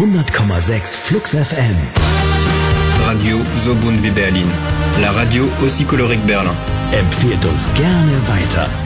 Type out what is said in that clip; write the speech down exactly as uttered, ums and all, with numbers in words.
hundert Komma sechs Flux F M. Radio so bunt wie Berlin. La radio aussi colorée que Berlin. Empfehlt uns gerne weiter.